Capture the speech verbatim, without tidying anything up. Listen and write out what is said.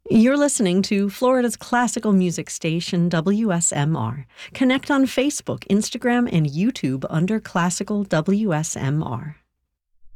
You're listening to Florida's classical music station, W S M R. Connect on Facebook, Instagram, and YouTube under Classical W S M R.